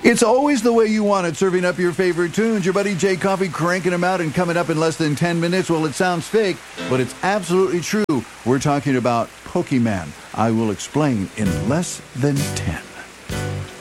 It's always the way you want it, serving up your favorite tunes. Your buddy Jay Coffee cranking them out and coming up in less than 10 minutes. Well, it sounds fake, but it's absolutely true. We're talking about Pokemon. I will explain in less than 10.